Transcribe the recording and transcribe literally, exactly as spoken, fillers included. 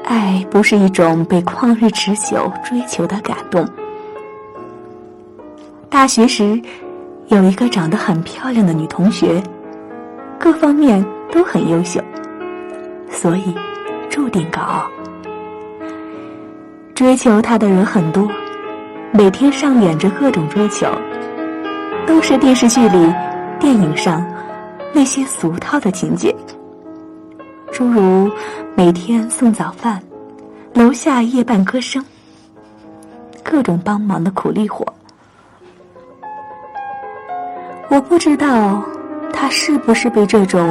爱不是一种被旷日持久追求的感动。大学时，有一个长得很漂亮的女同学，各方面都很优秀，所以注定高傲。追求她的人很多，每天上演着各种追求，都是电视剧里、电影上那些俗套的情节，诸如每天送早饭，楼下夜半歌声，各种帮忙的苦力活。我不知道他是不是被这种